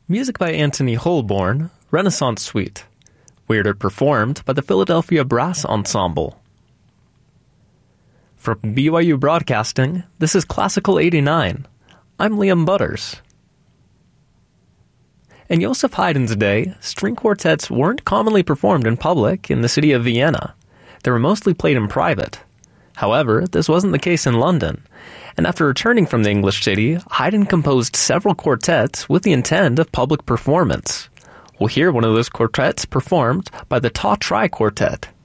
Music by Anthony Holborn, Renaissance Suite. Weirder performed by the Philadelphia Brass Ensemble. From BYU Broadcasting, this is Classical 89. I'm Liam Butters. In Joseph Haydn's day, string quartets weren't commonly performed in public in the city of Vienna. They were mostly played in private. However, this wasn't the case in London, and after returning from the English city, Haydn composed several quartets with the intent of public performance. We'll hear one of those quartets performed by the Ta Tri Quartet.